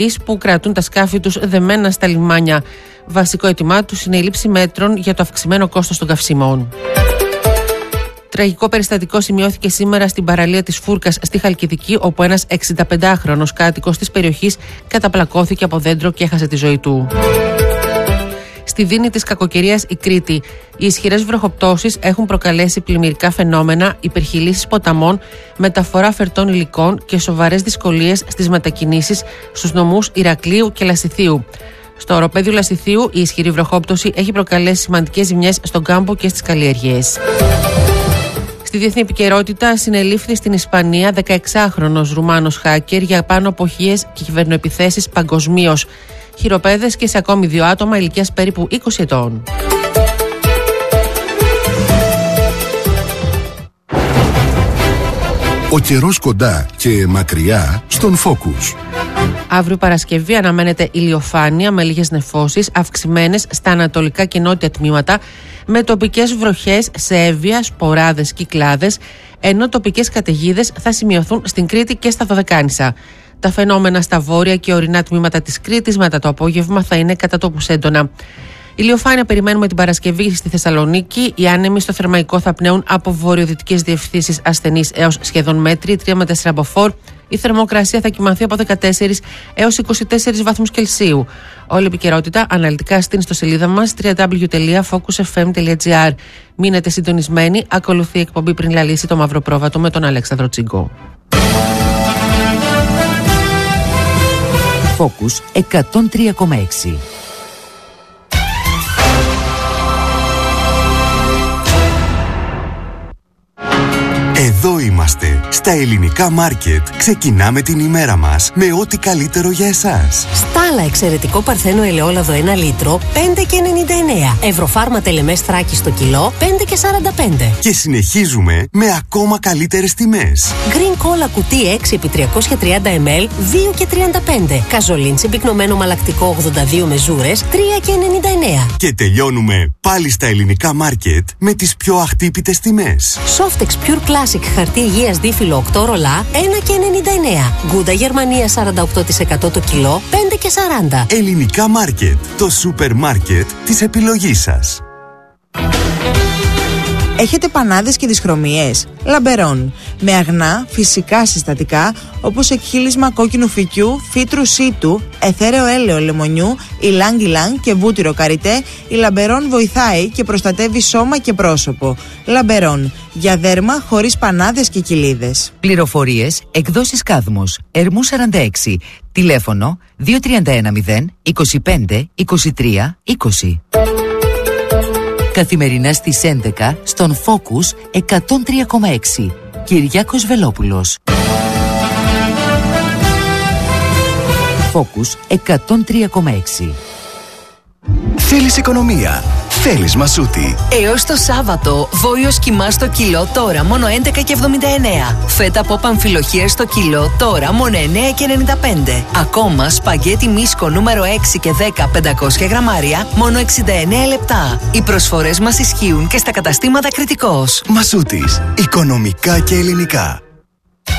που κρατούν τα σκάφη τους δεμένα στα λιμάνια. Βασικό αίτημά τους είναι η λήψη μέτρων για το αυξημένο κόστος των καυσίμων. Τραγικό περιστατικό σημειώθηκε σήμερα στην παραλία της Φούρκας στη Χαλκιδική, όπου ένας 65χρονος κάτοικος της περιοχής καταπλακώθηκε από δέντρο και έχασε τη ζωή του. Στη δίνη της κακοκαιρίας η Κρήτη, οι ισχυρές βροχοπτώσεις έχουν προκαλέσει πλημμυρικά φαινόμενα, υπερχειλήσεις ποταμών, μεταφορά φερτών υλικών και σοβαρές δυσκολίες στις μετακινήσεις στους νομούς Ηρακλείου και Λασιθίου. Στο οροπέδιο Λασιθίου, η ισχυρή βροχόπτωση έχει προκαλέσει σημαντικές ζημιές στον κάμπο και στις καλλιέργειες. Στη διεθνή επικαιρότητα, συνελήφθη στην Ισπανία 16χρονος Ρουμάνος hacker για πάνω από 1.000 κυβερνοεπιθέσεις παγκοσμίως. Χειροπέδες και σε ακόμη 2 άτομα ηλικίας περίπου 20 ετών. Ο καιρός κοντά και μακριά στον Focus. Αύριο Παρασκευή αναμένεται ηλιοφάνεια με λίγες νεφώσεις, αυξημένες στα ανατολικά και νότια τμήματα, με τοπικές βροχές σε έβια, σποράδες, κυκλάδες, ενώ τοπικές καταιγίδες θα σημειωθούν στην Κρήτη και στα Δωδεκάνησα. Τα φαινόμενα στα βόρεια και ορεινά τμήματα της Κρήτης μετά το απόγευμα θα είναι κατά τόπους έντονα. Ηλιοφάνεια περιμένουμε την Παρασκευή στη Θεσσαλονίκη. Οι άνεμοι στο Θερμαϊκό θα πνέουν από βορειοδυτικές διευθύνσεις ασθενείς έως σχεδόν μέτρη, 3 με 4 μποφόρ. Η θερμοκρασία θα κυμανθεί από 14 έως 24 βαθμούς Κελσίου. Όλη η επικαιρότητα αναλυτικά στην ιστοσελίδα μας www.focusfm.gr. Μείνετε συντονισμένοι. Ακολουθεί η εκπομπή Πριν Λαλήσει το Μαύρο Πρόβατο με τον Αλέξανδρο Τσίγκο. Focus 103,6. Εδώ είμαστε, στα ελληνικά μάρκετ. Ξεκινάμε την ημέρα μας με ό,τι καλύτερο για εσάς. Στάλα εξαιρετικό παρθένο ελαιόλαδο 1 λίτρο, 5,99. Ευρωφάρμα τελεμές Θράκη στο κιλό, 5,45. Και συνεχίζουμε με ακόμα καλύτερες τιμές. Green Cola κουτί 6x330 ml, 2,35. Καζολίντσι πυκνωμένο μαλακτικό 82 μεζούρες, 3,99. Και τελειώνουμε πάλι στα ελληνικά μάρκετ με τις πιο αχτύπητες τιμές. Softex Pure Classic χαρτί υγείας δίφυλλο 8 ρολά, 1,99. Γκούντα Γερμανία 48% το κιλό, 5,40. Ελληνικά μάρκετ, το σούπερ μάρκετ της επιλογής σας. Έχετε πανάδες και δυσχρωμίες? Λαμπερόν. Με αγνά, φυσικά συστατικά όπως εκχύλισμα κόκκινου φυκιού, φύτρου σίτου, εθέρεο έλαιο λεμονιού, ηλάνγκ και βούτυρο καριτέ, η Λαμπερόν βοηθάει και προστατεύει σώμα και πρόσωπο. Λαμπερόν. Για δέρμα χωρίς πανάδες και κοιλίδες. Πληροφορίες, εκδόσεις Κάδμος, Ερμού 46. Τηλέφωνο 2310 25 23 20. Καθημερινά στις 11 στον Focus 103,6. Κυριάκος Βελόπουλος. Focus 103,6. Θέλεις οικονομία? Θέλεις Μασούτη. Έως το Σάββατο, βόλιος κιμά στο κιλό τώρα μόνο 11,79. Φέτα από παμφιλοχία στο κιλό τώρα μόνο 9,95. Ακόμα σπαγγέτι μίσκο νούμερο 6 και 10 500 γραμμάρια μόνο 69 λεπτά. Οι προσφορές μας ισχύουν και στα καταστήματα Κρητικός. Μασούτης. Οικονομικά και ελληνικά.